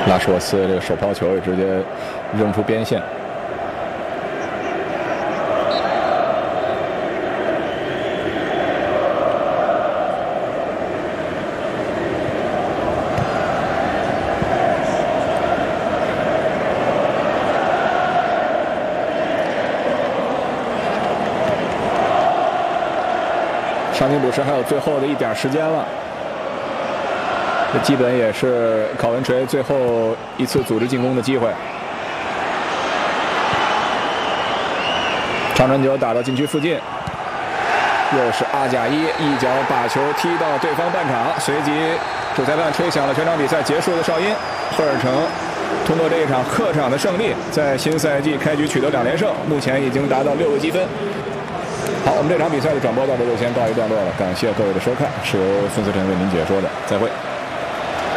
拉什沃斯这个手抛球也直接扔出边线。伤停补时还有最后的一点时间了。 这基本也是考文垂最后一次组织进攻的机会。长传球打到禁区附近，又是阿贾伊一脚把球踢到对方半场，随即主裁判吹响了全场比赛结束的哨音。赫尔城通过这一场客场的胜利，在新赛季开局取得2连胜，目前已经达到6个积分。好，我们这场比赛的转播到这就先告一段落了，感谢各位的收看，是由孙思辰为您解说的，再会。